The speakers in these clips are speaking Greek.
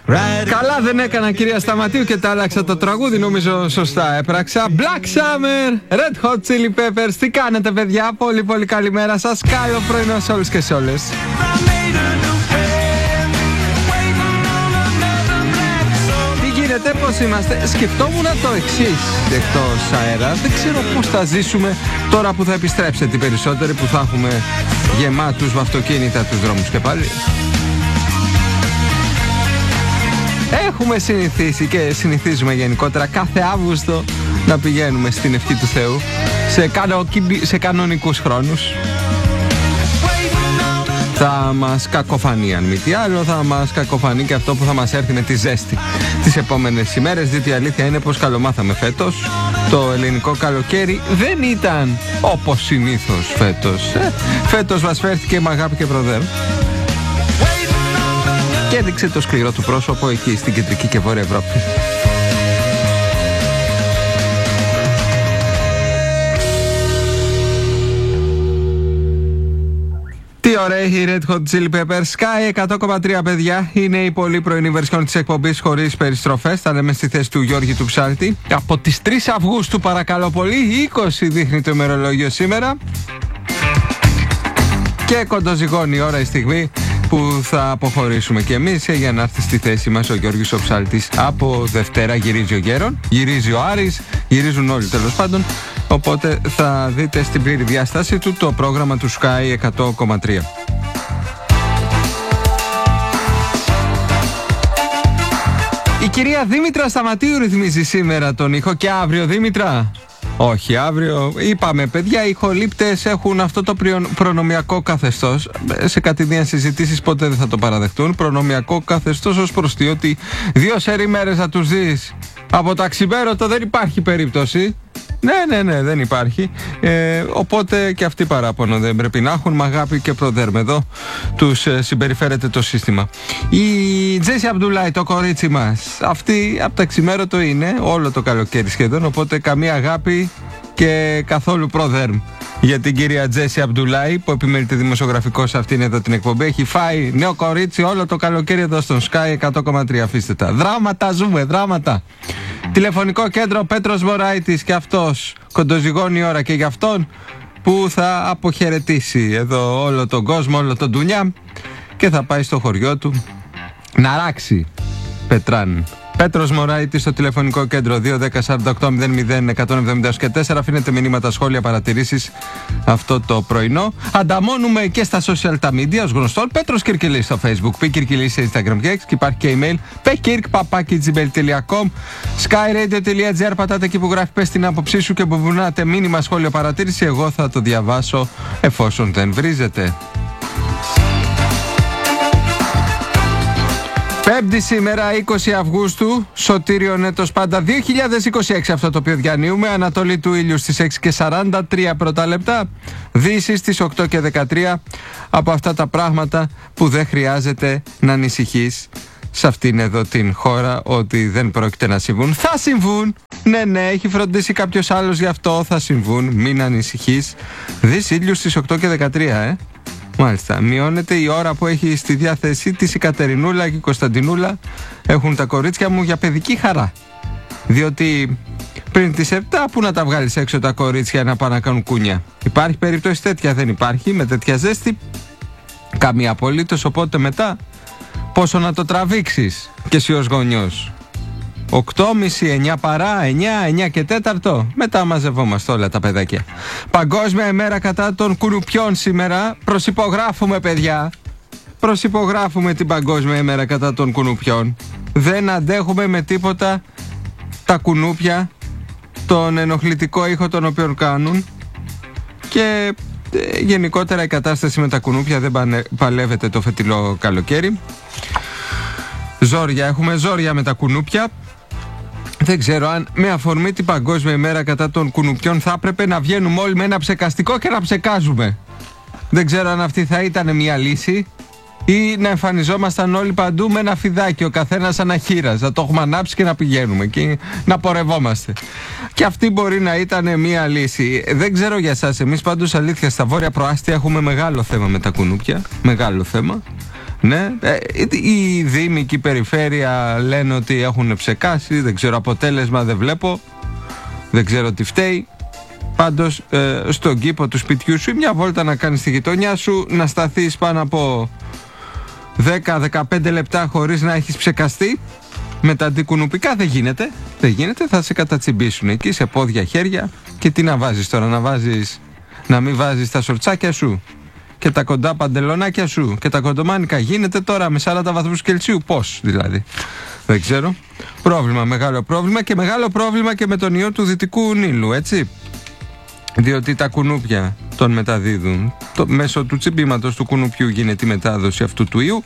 Καλά δεν έκανα, κυρία Σταματίου, και τα άλλαξα το τραγούδι. Νομίζω σωστά έπραξα. Black Summer, Red Hot Chili Peppers. Τι κάνετε, παιδιά? Πολύ πολύ καλημέρα σας. Κάει ο πρωινός σε όλους και σε όλες. Τι γίνεται, πώς είμαστε? Σκεφτόμουν το εξής εκτός αέρα. Δεν ξέρω πώς θα ζήσουμε τώρα που θα επιστρέψετε οι περισσότεροι, που θα έχουμε γεμάτους με αυτοκίνητα τους δρόμους και πάλι. Έχουμε συνηθίσει και συνηθίζουμε γενικότερα κάθε Αύγουστο να πηγαίνουμε στην ευχή του Θεού σε κανονικούς χρόνους. Θα μας κακοφανεί, αν μη τι άλλο, θα μας κακοφανεί και αυτό που θα μας έρθει με τη ζέστη τις επόμενες ημέρες, διότι η αλήθεια είναι πως καλομάθαμε φέτος. Το ελληνικό καλοκαίρι δεν ήταν όπως συνήθως φέτος. Φέτος μας φέρθηκε με αγάπη και προδέρ και έδειξε το σκληρό του πρόσωπο εκεί στην κεντρική και βόρεια Ευρώπη. Τι ωραία η Red Hot Chili Peppers. Sky 100,3, παιδιά. Είναι η πολύ πρωινή βερσιόν της εκπομπής χωρίς περιστροφές. Θα λέμε στη θέση του Γιώργη του Ψάρτη. Από τις 3 Αυγούστου, παρακαλώ πολύ, 20 δείχνει το ημερολόγιο σήμερα. Και κοντοζυγώνει η ώρα η στιγμή που θα αποχωρήσουμε κι εμείς για να έρθει στη θέση μας ο Γιώργης ο Ψάλτης. Από Δευτέρα γυρίζει ο Γέρον, γυρίζει ο Άρης, γυρίζουν όλοι τέλος πάντων. Οπότε θα δείτε στην πλήρη διάσταση του το πρόγραμμα του Sky 100,3. Η κυρία Δήμητρα Σταματίου ρυθμίζει σήμερα τον ήχο. Και αύριο, Δήμητρα? Όχι, αύριο είπαμε, παιδιά, οι ηχολήπτες έχουν αυτό το προνομιακό καθεστώς. Σε κατηδίαν συζητήσεις ποτέ δεν θα το παραδεχτούν. Προνομιακό καθεστώς ως προς τι, ότι 2 σερί μέρες θα τους δεις από το αξιμπέρωτο, δεν υπάρχει περίπτωση. Ναι, δεν υπάρχει. Οπότε και αυτοί παράπονο δεν πρέπει να έχουν. Μ' αγάπη και προδέρμε εδώ τους συμπεριφέρεται το σύστημα. Η Τζέσι Αμπντουλάη, το κορίτσι μας, αυτή από το αξιμέρωτο είναι όλο το καλοκαίρι σχεδόν. Οπότε καμία αγάπη και καθόλου προδέρμ για την κυρία Τζέσι Αμπντουλάη, που επιμελείται δημοσιογραφικό σε αυτήν εδώ την εκπομπή. Έχει φάει νέο κορίτσι όλο το καλοκαίρι εδώ στον Sky 100,3. Αφήστε τα. Δράματα ζούμε, δράματα. Τηλεφωνικό κέντρο Πέτρος Μωράητης, και αυτός κοντοζυγώνει η ώρα και για αυτόν που θα αποχαιρετήσει εδώ όλο τον κόσμο, όλο τον ντουνιά, και θα πάει στο χωριό του να ράξει πετράν. Πέτρος Μωράητης στο τηλεφωνικό κέντρο 210-48-00-170-4. Αφήνετε μηνύματα, σχόλια, παρατηρήσεις αυτό το πρωινό. Ανταμώνουμε και στα social τα media ως γνωστόν. Πέτρος Κυρκυλής στο Facebook, Π Κυρκυλής σε Instagram και X, και υπάρχει και email pekirk@gmail.com. skyradio.gr, πατάτε εκεί που γράφει πες την άποψή σου και που βουνάτε μήνυμα, σχόλιο, παρατήρηση. Εγώ θα το διαβάσω εφόσον δεν βρίζετε. Πέμπτη σήμερα, 20 Αυγούστου, Σωτήριον έτος πάντα 2026 αυτό το οποίο διανύουμε. Ανατολή του ήλιου στις 6:43 πρώτα λεπτά, δύση στις 8:13. Από αυτά τα πράγματα που δεν χρειάζεται να ανησυχείς σε αυτήν εδώ την χώρα ότι δεν πρόκειται να συμβούν. Θα συμβούν! Ναι, έχει φροντίσει κάποιος άλλος γι' αυτό. Θα συμβούν, μην ανησυχείς. Δύση ήλιου στις 8:13, Μάλιστα. Μειώνεται η ώρα που έχει στη διάθεσή της η Κατερινούλα και η Κωνσταντινούλα. Έχουν τα κορίτσια μου για παιδική χαρά. Διότι πριν τις 7 που να τα βγάλεις έξω τα κορίτσια να πάνε να κάνουν κούνια? Υπάρχει περίπτωση τέτοια? Δεν υπάρχει. Με τέτοια ζέστη καμία απολύτως. Οπότε μετά πόσο να το τραβήξεις και εσύ ως γονιός? 8.30, 9 παρά, 9 και 4. Μετά μαζευόμαστε όλα τα παιδάκια. Παγκόσμια ημέρα κατά των κουνουπιών σήμερα. Προσυπογράφουμε, παιδιά. Προσυπογράφουμε την Παγκόσμια ημέρα κατά των κουνουπιών. Δεν αντέχουμε με τίποτα τα κουνούπια, τον ενοχλητικό ήχο τον οποίο κάνουν, και γενικότερα η κατάσταση με τα κουνούπια δεν παλεύεται το φετινό καλοκαίρι. Ζόρια, έχουμε ζόρια με τα κουνούπια. Δεν ξέρω αν με αφορμή την Παγκόσμια ημέρα κατά των κουνουπιών θα έπρεπε να βγαίνουμε όλοι με ένα ψεκαστικό και να ψεκάζουμε. Δεν ξέρω αν αυτή θα ήταν μια λύση, ή να εμφανιζόμασταν όλοι παντού με ένα φιδάκι, ο καθένας αναχείρας, να το έχουμε ανάψει και να πηγαίνουμε και να πορευόμαστε. Και αυτή μπορεί να ήταν μια λύση. Δεν ξέρω για εσάς, εμείς πάντως αλήθεια στα βόρεια προάστια έχουμε μεγάλο θέμα με τα κουνούπια. Μεγάλο θέμα. Ναι, οι δήμοι και η περιφέρεια λένε ότι έχουν ψεκάσει, δεν ξέρω, αποτέλεσμα δεν βλέπω, δεν ξέρω τι φταίει. Πάντως στον κήπο του σπιτιού σου, μια βόλτα να κάνεις στη γειτονιά σου, να σταθείς πάνω από 10-15 λεπτά χωρίς να έχεις ψεκαστεί με τα αντικουνουπικά, δεν γίνεται, θα σε κατατσιμπήσουν εκεί σε πόδια, χέρια. Και τι να βάζεις τώρα, να μην βάζεις τα σορτσάκια σου και τα κοντά παντελονάκια σου και τα κοντομάνικα? Γίνεται τώρα με 40 βαθμούς Κελσίου? Πώς δηλαδή? Δεν ξέρω. Πρόβλημα, μεγάλο πρόβλημα, και μεγάλο πρόβλημα και με τον ιό του Δυτικού Νείλου, έτσι. Διότι τα κουνούπια τον μεταδίδουν. Μέσω του τσιμπήματος του κουνουπιού γίνεται η μετάδοση αυτού του ιού,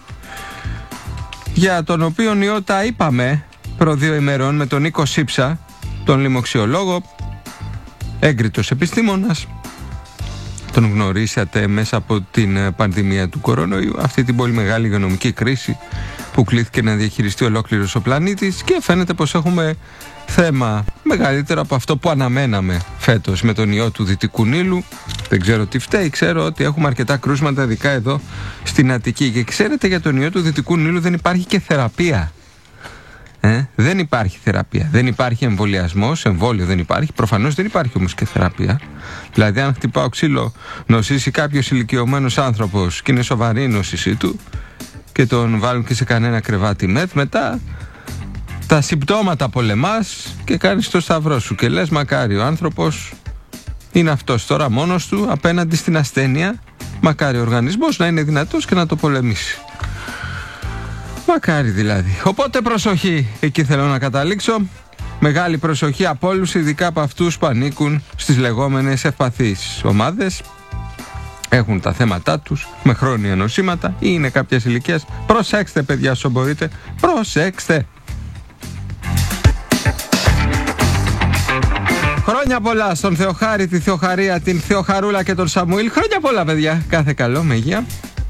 για τον οποίο ιό τα είπαμε προ 2 ημερών με τον Νίκο Σύψα, τον λοιμοξιολόγο, έγκριτος επιστήμονας. Τον γνωρίσατε μέσα από την πανδημία του κορονοϊού, αυτή την πολύ μεγάλη υγειονομική κρίση που κλήθηκε να διαχειριστεί ολόκληρος ο πλανήτης, και φαίνεται πως έχουμε θέμα μεγαλύτερο από αυτό που αναμέναμε φέτος με τον ιό του Δυτικού Νείλου. Δεν ξέρω τι φταίει, ξέρω ότι έχουμε αρκετά κρούσματα, ειδικά εδώ στην Αττική. Και ξέρετε, για τον ιό του Δυτικού Νείλου δεν υπάρχει και θεραπεία. Δεν υπάρχει θεραπεία. Δεν υπάρχει εμβολιασμός, εμβόλιο δεν υπάρχει. Προφανώς δεν υπάρχει όμως και θεραπεία. Δηλαδή, αν χτυπάω ξύλο, νοσήσει κάποιος ηλικιωμένος άνθρωπος και είναι σοβαρή η νόσησή του, και τον βάλουν και σε κανένα κρεβάτι μεθ, μετά τα συμπτώματα πολεμάς και κάνεις το σταυρό σου και λες, μακάρι ο άνθρωπος είναι αυτός τώρα μόνος του απέναντι στην ασθένεια, μακάρι ο οργανισμός να είναι δυνατός και να το πολεμήσει. Μακάρι δηλαδή. Οπότε προσοχή, εκεί θέλω να καταλήξω. Μεγάλη προσοχή από όλους, ειδικά από αυτούς που ανήκουν στις λεγόμενες ευπαθείς ομάδες. Έχουν τα θέματα τους με χρόνια νοσήματα ή είναι κάποιας ηλικίας. Προσέξτε, παιδιά, όσο μπορείτε. Προσέξτε. Χρόνια πολλά στον Θεοχάρη, τη Θεοχαρία, την Θεοχαρούλα και τον Σαμουήλ. Χρόνια πολλά, παιδιά. Κάθε καλό, με υγεία.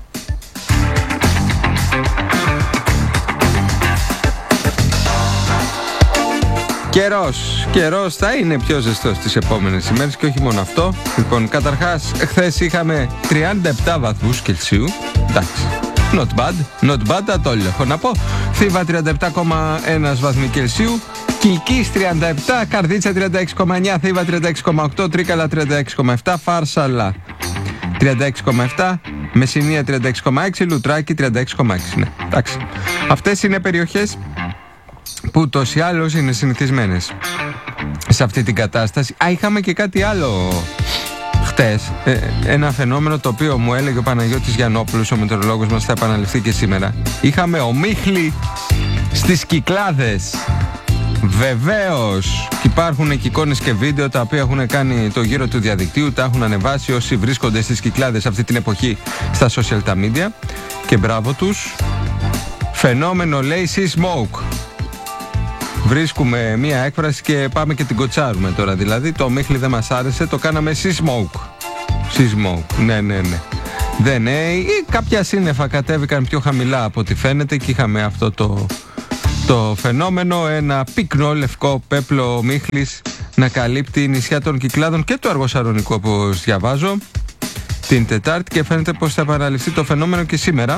Καιρός θα είναι πιο ζεστός τις επόμενες ημέρες, και όχι μόνο αυτό. Λοιπόν, καταρχάς, χθες είχαμε 37 βαθμούς Κελσίου. Εντάξει, not bad, ατόλιο έχω να πω. Θήβα 37,1 βαθμοί Κελσίου. Κιλκής 37, Καρδίτσα 36,9, Θήβα 36,8, Τρίκαλα 36,7, Φάρσαλα 36,7, Μεσσηνία 36,6, Λουτράκη 36,6. Ναι, εντάξει. Αυτές είναι περιοχές που ούτως ή άλλως είναι συνηθισμένες σε αυτή την κατάσταση. Είχαμε και κάτι άλλο χτες, ένα φαινόμενο το οποίο μου έλεγε ο Παναγιώτης Γιαννόπουλος, ο μετεωρολόγος μας, θα επαναληφθεί και σήμερα. Είχαμε ομίχλη στις Κυκλάδες. Βεβαίως, υπάρχουν και εικόνες και βίντεο τα οποία έχουν κάνει το γύρο του διαδικτύου, τα έχουν ανεβάσει όσοι βρίσκονται στις Κυκλάδες αυτή την εποχή στα social media, και μπράβο τους. Φαινόμενο, λέει, sea smoke. Βρίσκουμε μία έκφραση και πάμε και την κοτσάρουμε τώρα. Δηλαδή, το ομίχλη δεν μας άρεσε, το κάναμε sea smoke. Sea smoke, ναι. Δεν ή κάποια σύννεφα κατέβηκαν πιο χαμηλά από ό,τι φαίνεται, και είχαμε αυτό το φαινόμενο, ένα πυκνό λευκό πέπλο ομίχλης να καλύπτει νησιά των Κυκλάδων και του Αργοσαρονικού, όπως διαβάζω, την Τετάρτη, και φαίνεται πως θα επαναληφθεί το φαινόμενο και σήμερα.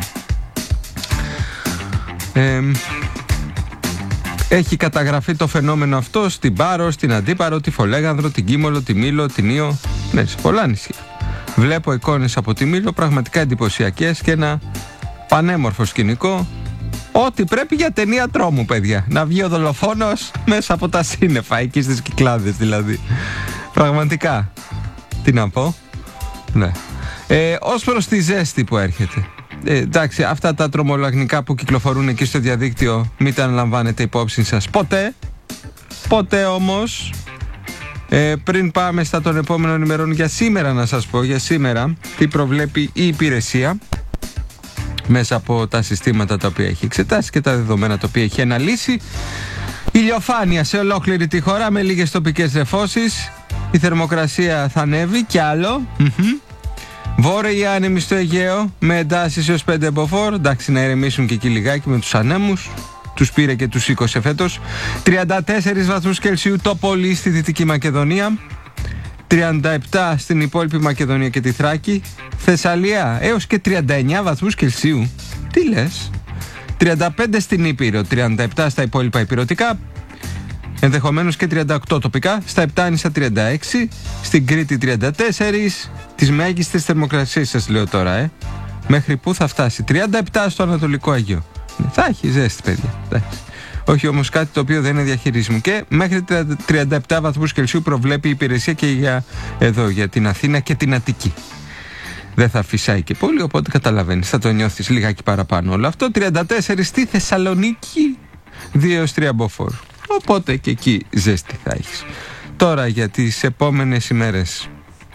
Έχει καταγραφεί το φαινόμενο αυτό στην Πάρο, στην Αντίπαρο, τη Φολέγανδρο, την Κίμολο, τη Μήλο, την Ήο, ναι, σε πολλά νησιά. Βλέπω εικόνες από τη Μήλο, πραγματικά εντυπωσιακές, και ένα πανέμορφο σκηνικό. Ό,τι πρέπει για ταινία τρόμου, παιδιά. Να βγει ο δολοφόνος μέσα από τα σύννεφα, εκεί στις Κυκλάδες δηλαδή. Πραγματικά. Τι να πω. Ναι. Ως προς τη ζέστη που έρχεται. Εντάξει, αυτά τα τρομολαγνικά που κυκλοφορούν εκεί στο διαδίκτυο, μην τα αναλαμβάνετε υπόψη σας ποτέ όμως. Πριν πάμε στα των επόμενων ημερών, για σήμερα να σας πω, για σήμερα τι προβλέπει η υπηρεσία μέσα από τα συστήματα τα οποία έχει εξετάσει και τα δεδομένα τα οποία έχει αναλύσει. Ηλιοφάνεια σε ολόκληρη τη χώρα με λίγες τοπικές νεφώσεις. Η θερμοκρασία θα ανέβει κι άλλο. Βόρειοι άνεμοι στο Αιγαίο με εντάσεις έως 5 μποφόρ. Εντάξει, να ηρεμήσουν και εκεί λιγάκι με τους ανέμους. Τους πήρε και τους 20 φέτος. 34 βαθμούς Κελσίου το πολύ στη Δυτική Μακεδονία. 37 στην υπόλοιπη Μακεδονία και τη Θράκη. Θεσσαλία έως και 39 βαθμούς Κελσίου. Τι λες? 35 στην Ήπειρο, 37 στα υπόλοιπα ηπειρωτικά, ενδεχομένως και 38 τοπικά. Στα Επτάνησα 36, στην Κρήτη 34. Τις μέγιστες θερμοκρασίες σας λέω τώρα, Μέχρι πού θα φτάσει? 37 στο Ανατολικό Αιγαίο. Θα έχει ζέστη, παιδιά. Όχι όμως κάτι το οποίο δεν είναι διαχειρίσιμο. Και μέχρι 37 βαθμούς Κελσίου προβλέπει η υπηρεσία και για την Αθήνα και την Αττική. Δεν θα φυσάει και πολύ, οπότε καταλαβαίνεις, θα το νιώθεις λιγάκι παραπάνω όλο αυτό. 34 στη Θεσσαλονίκη, 2-3 μποφόρ. Οπότε και εκεί ζέστη θα έχεις. Τώρα για τις επόμενες ημέρες.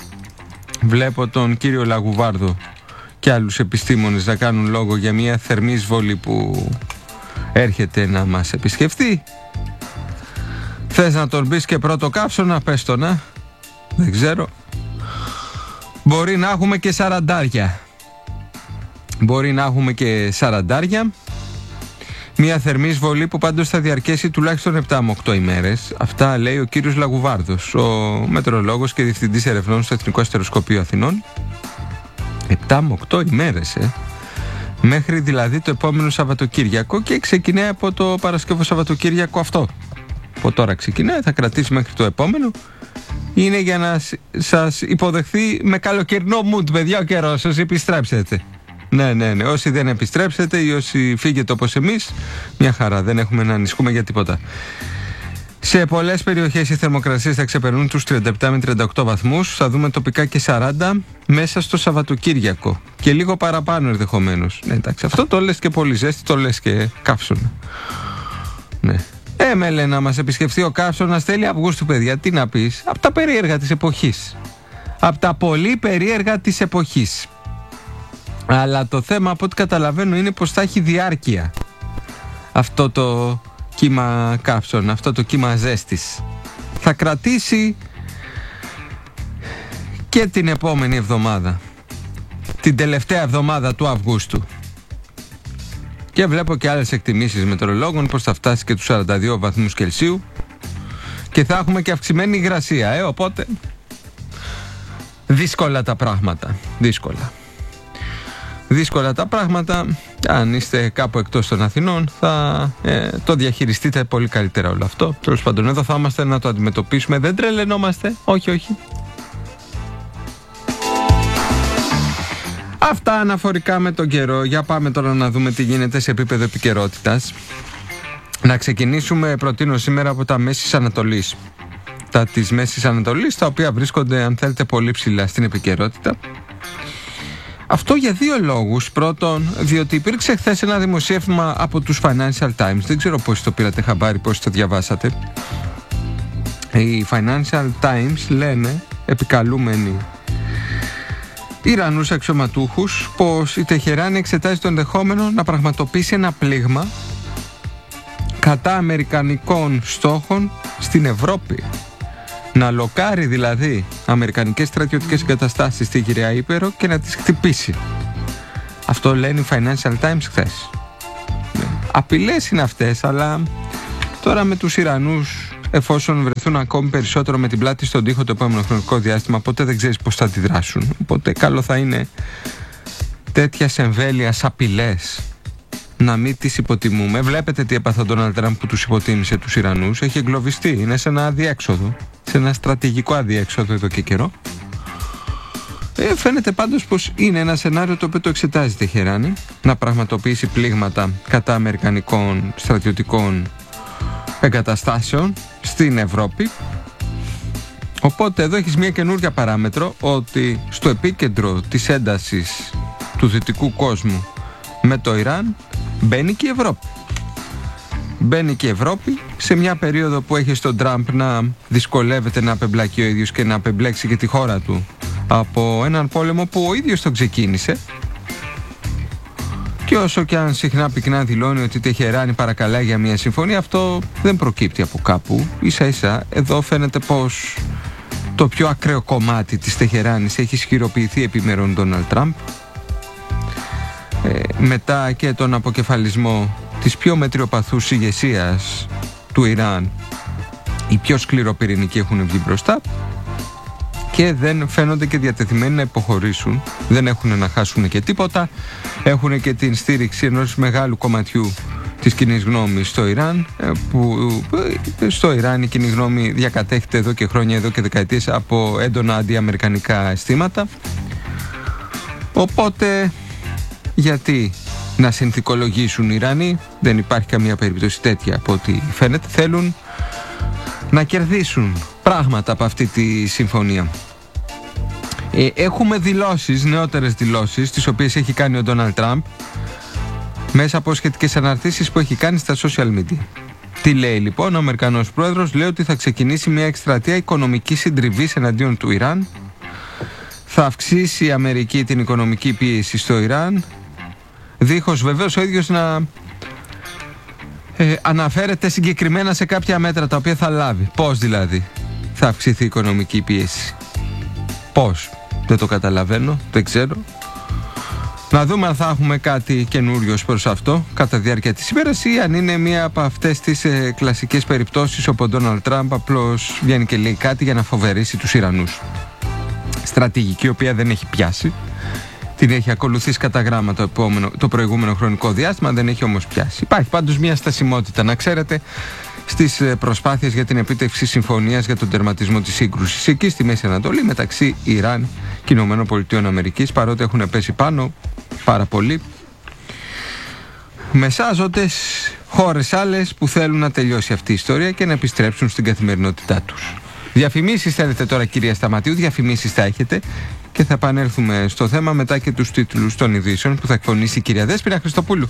Βλέπω τον κύριο Λαγουβάρδο και άλλους επιστήμονες να κάνουν λόγο για μια θερμή εισβολή που έρχεται να μας επισκεφτεί. Θες να τον πεις και πρώτο καύσωνα? Πες το να. Δεν ξέρω. Μπορεί να έχουμε και 40. Μπορεί να έχουμε και 40. Μια θερμή εισβολή που πάντως θα διαρκέσει τουλάχιστον 7 με 8 ημέρες. Αυτά λέει ο κύριος Λαγουβάρδος, ο μετεωρολόγος και διευθυντής ερευνών στο Εθνικό Αστεροσκοπείο Αθηνών. 7 με 8 ημέρες, Μέχρι δηλαδή το επόμενο Σαββατοκύριακο, και ξεκινάει από το Παρασκευό Σαββατοκύριακο αυτό. Από τώρα ξεκινάει, θα κρατήσει μέχρι το επόμενο. Είναι για να σας υποδεχθεί με καλοκαιρινό mood, παιδιά, ο καιρός. Όσοι επιστρέψετε. Ναι. Όσοι δεν επιστρέψετε ή όσοι φύγετε όπως εμείς, μια χαρά. Δεν έχουμε να ανησυχούμε για τίποτα. Σε πολλές περιοχές οι θερμοκρασίες θα ξεπερνούν τους 37 με 38 βαθμούς. Θα δούμε τοπικά και 40 μέσα στο Σαββατοκύριακο. Και λίγο παραπάνω ενδεχομένως. Ναι, εντάξει, αυτό το λες και πολύ ζέστη, το λες και καύσωνα. Ναι. Με λένε να μας επισκεφθεί ο καύσωνας τέλη Αυγούστου, παιδιά. Τι να πεις? Από τα περίεργα της εποχής. Από τα πολύ περίεργα της εποχής. Αλλά το θέμα, από ό,τι καταλαβαίνω, είναι πως θα έχει διάρκεια αυτό το κύμα καύσωνα, αυτό το κύμα ζέστης. Θα κρατήσει και την επόμενη εβδομάδα, την τελευταία εβδομάδα του Αυγούστου. Και βλέπω και άλλες εκτιμήσεις μετεωρολόγων πως θα φτάσει και τους 42 βαθμούς Κελσίου και θα έχουμε και αυξημένη υγρασία, οπότε δύσκολα τα πράγματα. Δύσκολα τα πράγματα. Αν είστε κάπου εκτός των Αθηνών, θα το διαχειριστείτε πολύ καλύτερα όλο αυτό. Τέλος πάντων, εδώ θα είμαστε να το αντιμετωπίσουμε. Δεν τρελαινόμαστε. Όχι. Αυτά αναφορικά με τον καιρό. Για πάμε τώρα να δούμε τι γίνεται σε επίπεδο επικαιρότητας. Να ξεκινήσουμε, προτείνω σήμερα, από τα Μέσης Ανατολής. Τα της Μέσης Ανατολής, τα οποία βρίσκονται, αν θέλετε, πολύ ψηλά στην επικαιρότητα. Αυτό για δύο λόγους. Πρώτον, διότι υπήρξε χθες ένα δημοσίευμα από τους Financial Times. Δεν ξέρω πώς το πήρατε χαμπάρι, πώς το διαβάσατε. Οι Financial Times λένε, επικαλούμενοι Ιρανούς αξιωματούχους, πως η Τεχεράνη εξετάζει το ενδεχόμενο να πραγματοποιήσει ένα πλήγμα κατά αμερικανικών στόχων στην Ευρώπη. Να λοκάρει δηλαδή αμερικανικές στρατιωτικές εγκαταστάσεις στη Γυραιά Ήπειρο και να τις χτυπήσει. Αυτό λένε οι Financial Times χθες. Απειλές είναι αυτές, αλλά τώρα με τους Ιρανούς, εφόσον βρεθούν ακόμη περισσότερο με την πλάτη στον τοίχο το επόμενο χρονικό διάστημα, ποτέ δεν ξέρεις πώς θα αντιδράσουν. Οπότε καλό θα είναι τέτοιας εμβέλειας απειλές να μην τις υποτιμούμε. Βλέπετε τι έπαθε ο Ντόναλντ Τραμπ που τους υποτίμησε τους Ιρανούς. Έχει εγκλωβιστεί. Είναι σε ένα αδιέξοδο. Σε ένα στρατηγικό αδιέξοδο εδώ και καιρό. Φαίνεται πάντως πως είναι ένα σενάριο το οποίο το εξετάζει η Τεχεράνη. Να πραγματοποιήσει πλήγματα κατά αμερικανικών στρατιωτικών εγκαταστάσεων στην Ευρώπη. Οπότε εδώ έχεις μια καινούργια παράμετρο, ότι στο επίκεντρο της έντασης του δυτικού κόσμου με το Ιράν μπαίνει και η Ευρώπη. Μπαίνει και η Ευρώπη σε μια περίοδο που έχει τον Τραμπ να δυσκολεύεται να απεμπλακεί ο ίδιος και να απεμπλέξει και τη χώρα του από έναν πόλεμο που ο ίδιος τον ξεκίνησε. Και όσο και αν συχνά πυκνά δηλώνει ότι η Τεχεράνη παρακαλάει για μια συμφωνία, αυτό δεν προκύπτει από κάπου. Ίσα ίσα εδώ φαίνεται πως το πιο ακραίο κομμάτι της Τεχεράνης έχει ισχυροποιηθεί επιμέρων Ντόναλντ Τραμπ. Μετά και τον αποκεφαλισμό της πιο μετριοπαθούς ηγεσίας του Ιράν, οι πιο σκληροπυρηνικοί έχουν βγει μπροστά. και δεν φαίνονται και διατεθειμένοι να υποχωρήσουν. Δεν έχουν να χάσουν και τίποτα. Έχουν και την στήριξη ενός μεγάλου κομματιού της κοινής γνώμης στο Ιράν, που στο Ιράν η κοινή γνώμη διακατέχεται εδώ και χρόνια, εδώ και δεκαετίες, από έντονα αντιαμερικανικά αισθήματα. Οπότε γιατί να συνθηκολογήσουν οι Ιρανοί? Δεν υπάρχει καμία περίπτωση τέτοια από ό,τι φαίνεται. Θέλουν να κερδίσουν πράγματα από αυτή τη συμφωνία. Έχουμε δηλώσεις, νεότερες δηλώσεις, τις οποίες έχει κάνει ο Ντόναλντ Τραμπ μέσα από σχετικές αναρτήσεις που έχει κάνει στα social media. Τι λέει λοιπόν ο Αμερικανός πρόεδρος? Λέει ότι θα ξεκινήσει μια εκστρατεία οικονομικής συντριβής εναντίον του Ιράν. Θα αυξήσει η Αμερική την οικονομική πίεση στο Ιράν, δίχως βεβαίως ο ίδιος να αναφέρεται συγκεκριμένα σε κάποια μέτρα τα οποία θα λάβει. Πώς δηλαδή θα αυξηθεί η οικονομική πίεση? Πώς? Δεν το καταλαβαίνω, δεν ξέρω. Να δούμε αν θα έχουμε κάτι καινούριο προς αυτό κατά τη διάρκεια της ημέρας, ή αν είναι μία από αυτές τις κλασικές περιπτώσεις όπου ο Ντόναλντ Τραμπ απλώς βγαίνει και λέει κάτι για να φοβερήσει τους Ιρανούς. Στρατηγική η οποία δεν έχει πιάσει. Την έχει ακολουθήσει κατά γράμμα το προηγούμενο χρονικό διάστημα, δεν έχει όμως πιάσει. Υπάρχει πάντως μια στασιμότητα, να ξέρετε, στις προσπάθειες για την επίτευξη συμφωνίας για τον τερματισμό της σύγκρουσης εκεί στη Μέση Ανατολή μεταξύ Ιράν και Ηνωμένων Πολιτειών Αμερικής, παρότι έχουν πέσει πάνω πάρα πολλοί μεσάζοντες, χώρες άλλες που θέλουν να τελειώσει αυτή η ιστορία και να επιστρέψουν στην καθημερινότητά τους. Διαφημίσεις θέλετε τώρα, κυρία Σταματίου? Διαφημίσεις θα έχετε και θα επανέλθουμε στο θέμα μετά και τους τίτλους των ειδήσεων που θα εκφωνήσει η κυρία Δέσποινα Χριστοπούλου.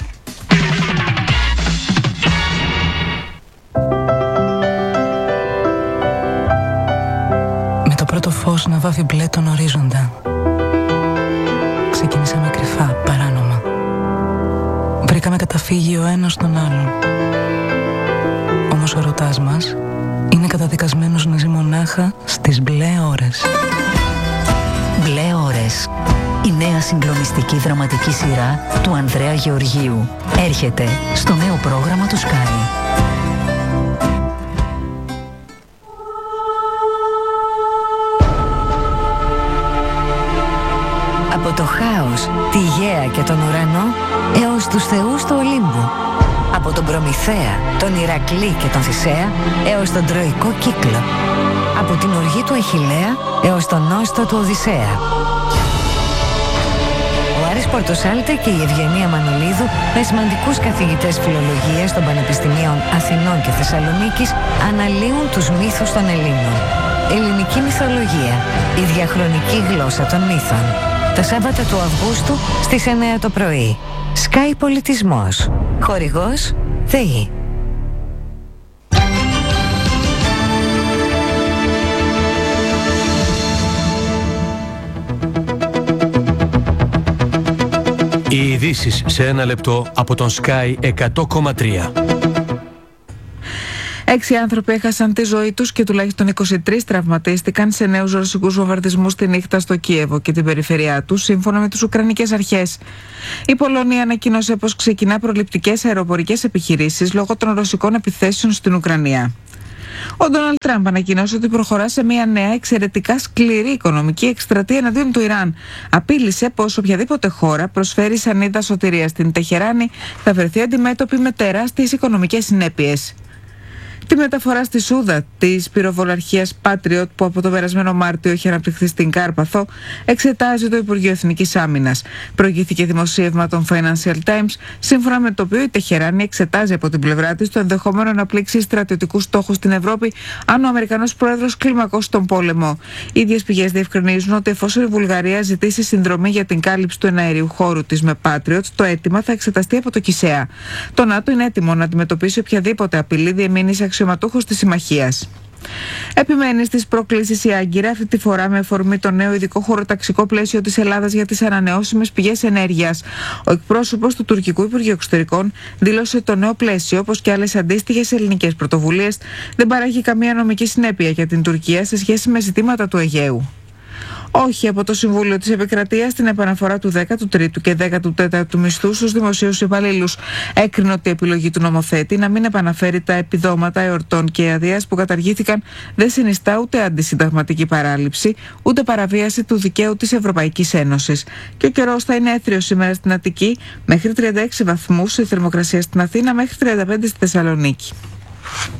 Με το πρώτο φως να βάφει μπλε τον ορίζοντα, ξεκινήσαμε κρυφά, παράνομα. Βρήκαμε καταφύγιο ο ένας στον άλλον. Όμως ο ερωτάς μας είναι καταδικασμένος να ζει μονάχα στις μπλε ώρες. Μπλε ώρες. Η νέα συγκλονιστική δραματική σειρά του Ανδρέα Γεωργίου έρχεται στο νέο πρόγραμμα του Sky. Από το χάος, τη γαία και τον ουρανό έως τους θεούς του Ολύμπου. Από τον Προμηθέα, τον Ηρακλή και τον Θησέα έως τον Τροϊκό κύκλο. Από την οργή του Αχιλλέα έως τον νόστο του Οδυσσέα. Ο Άρης Πορτοσάλτε και η Ευγενία Μανολίδου, με σημαντικούς καθηγητές φιλολογίας των Πανεπιστημίων Αθηνών και Θεσσαλονίκης, αναλύουν τους μύθους των Ελλήνων. Ελληνική μυθολογία, η διαχρονική γλώσσα των μύθων. Τα Σάββατα του Αυγούστου στις 9 το πρωί. Sky Πολιτισμός. Χορηγός ΔΕΗ. Οι ειδήσεις σε ένα λεπτό από τον Sky 100,3. 6 άνθρωποι έχασαν τη ζωή τους και τουλάχιστον 23 τραυματίστηκαν σε νέους ρωσικούς βομβαρδισμούς τη νύχτα στο Κίεβο και την περιφερειά του, σύμφωνα με τις Ουκρανικές αρχές. Η Πολωνία ανακοίνωσε πως ξεκινά προληπτικές αεροπορικές επιχειρήσεις λόγω των ρωσικών επιθέσεων στην Ουκρανία. Ο Ντόναλντ Τραμπ ανακοίνωσε ότι προχωρά σε μια νέα εξαιρετικά σκληρή οικονομική εκστρατεία εναντίον του Ιράν. Απείλησε πως οποιαδήποτε χώρα προσφέρει σανίδα σωτηρίας στην Τεχεράνη θα βρεθεί αντιμέτωπη με τεράστιες οικονομικές συνέπειες. Τη μεταφορά στη Σούδα της πυροβολαρχίας Patriot, που από το περασμένο Μάρτιο έχει αναπτυχθεί στην Κάρπαθο, εξετάζει το Υπουργείο Εθνικής Άμυνας. Προηγήθηκε δημοσίευμα των Financial Times, σύμφωνα με το οποίο η Τεχεράνη εξετάζει από την πλευρά της το ενδεχόμενο να πλήξει στρατιωτικούς στόχους στην Ευρώπη αν ο Αμερικανός πρόεδρος κλιμακώσει τον πόλεμο. Οι ίδιες πηγές διευκρινίζουν ότι εφόσον η Βουλγαρία ζητήσει συνδρομή για την κάλυψη του εναερίου χώρου της με Patriot, το αίτημα θα εξεταστεί από το ΚΙΣΕΑ. Το ΝΑΤΟ είναι έτοιμο να αντιμετωπίσει οποιαδήποτε απειλή διεμήνης αξιωματούχος της συμμαχίας. Επιμένει στις προκλήσεις η Άγκυρα, αυτή τη φορά με αφορμή το νέο ειδικό χωροταξικό πλαίσιο της Ελλάδας για τις ανανεώσιμες πηγές ενέργειας. Ο εκπρόσωπος του τουρκικού Υπουργείου Εξωτερικών δήλωσε το νέο πλαίσιο, όπως και άλλες αντίστοιχες ελληνικές πρωτοβουλίες, δεν παράγει καμία νομική συνέπεια για την Τουρκία σε σχέση με ζητήματα του Αιγαίου. Όχι από το Συμβούλιο της Επικρατείας στην επαναφορά του 13ου και 14ου μισθού στους δημοσίους υπαλλήλους. Έκρινε ότι η επιλογή του νομοθέτη να μην επαναφέρει τα επιδόματα εορτών και αδείας που καταργήθηκαν δεν συνιστά ούτε αντισυνταγματική παράληψη, ούτε παραβίαση του δικαίου της Ευρωπαϊκής Ένωσης. Και ο καιρός θα είναι έθριος σήμερα στην Αττική, μέχρι 36 βαθμούς η θερμοκρασία στην Αθήνα, μέχρι 35 στη Θεσσαλονίκη.